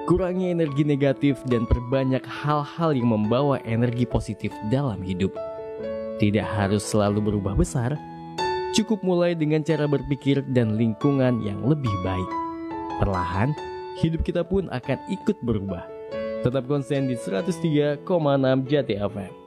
Kurangi energi negatif dan perbanyak hal-hal yang membawa energi positif dalam hidup. Tidak harus selalu berubah besar, cukup mulai dengan cara berpikir dan lingkungan yang lebih baik. Perlahan, hidup kita pun akan ikut berubah. Tetap konsen di 103,6 Jati FM.